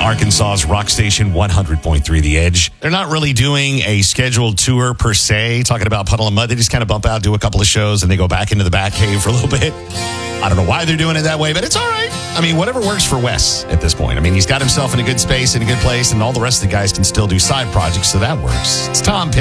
Arkansas's rock station 100.3 The Edge. They're not really doing a scheduled tour per se, talking about Puddle and Mud. They just kind of bump out, do a couple of shows, and they go back into the Batcave for a little bit. I don't know why they're doing it that way, but it's all right. I mean, whatever works for Wes at this point. I mean, he's got himself in a good space, in a good place, and all the rest of the guys can still do side projects, so that works. It's Tom Pitt.